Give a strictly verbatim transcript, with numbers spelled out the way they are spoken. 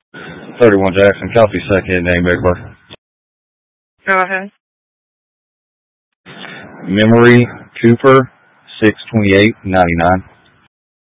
thirty-one Jackson, copy second name, Bickler. Go ahead. Memory Cooper, six twenty-eight ninety-nine.